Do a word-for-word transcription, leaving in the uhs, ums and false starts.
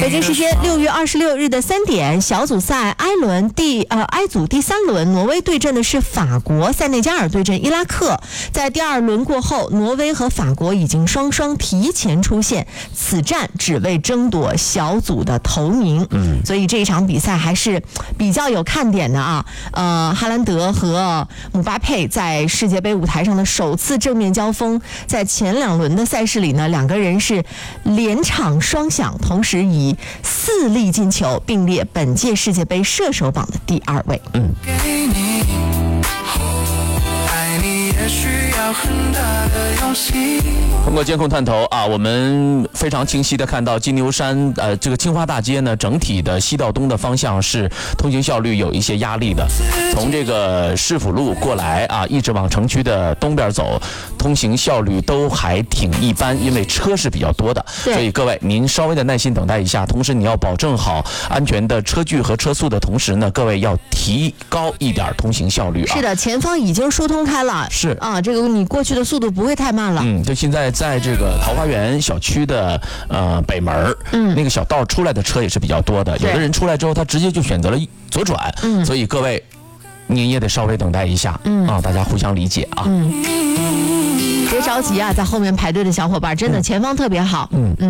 北京时间六月二十六日的三点，小组赛 I 轮第呃 I 组第三轮，挪威对阵的是法国，塞内加尔对阵伊拉克。在第二轮过后，挪威和法国已经双双提前出现，此战只为争夺小组的头名。嗯，所以这一场比赛还是比较有看点的啊。呃，哈兰德和姆巴佩在世界杯舞台上的首次正面交锋，在前两轮的赛事里呢，两个人是连场双响，同时以四粒进球并列本届世界杯射手榜的第二位。嗯。 通过监控探头啊，我们非常清晰的看到金牛山呃这个青花大街呢，整体的西到东的方向是通行效率有一些压力的。从这个市府路过来啊，一直往城区的东边走，通行效率都还挺一般，因为车是比较多的。所以各位您稍微的耐心等待一下，同时你要保证好安全的车距和车速的同时呢，各位要提高一点通行效率啊。 是的，前方已经疏通开了。 是啊，这个你过去的速度不会太慢了。 嗯，就现在在这个桃花源小区的呃北门，嗯，那个小道出来的车也是比较多的。有的人出来之后，他直接就选择了左转，嗯，所以各位您也得稍微等待一下，嗯啊，大家互相理解啊。 嗯，别着急啊，在后面排队的小伙伴，真的前方特别好。嗯嗯。